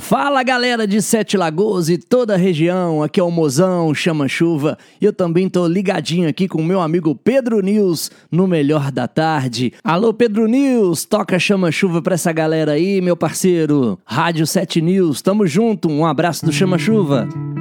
Fala galera de Sete Lagoas e toda a região, aqui é o Mozão Chama Chuva e eu também tô ligadinho aqui com o meu amigo Pedro News no Melhor da Tarde. Alô Pedro News, toca Chama Chuva pra essa galera aí, meu parceiro. Rádio 7 News, tamo junto, um abraço do Chama Chuva.